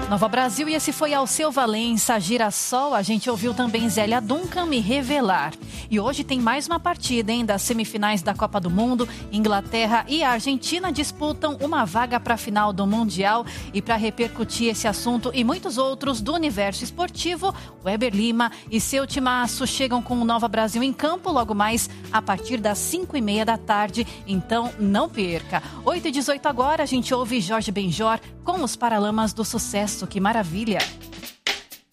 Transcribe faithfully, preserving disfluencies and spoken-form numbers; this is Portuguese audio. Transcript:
Nova Brasil, e esse foi Alceu Valença, Girassol. A gente ouviu também Zélia Duncan, Me Revelar. E hoje tem mais uma partida, hein, das semifinais da Copa do Mundo. Inglaterra e Argentina disputam uma vaga para a final do Mundial. E para repercutir esse assunto e muitos outros do universo esportivo, Weber Lima e seu timaço chegam com o Nova Brasil em campo logo mais a partir das cinco e meia da tarde. Então não perca. oito e dezoito agora, a gente ouve Jorge Benjor com os Paralamas do Sucesso. Que maravilha!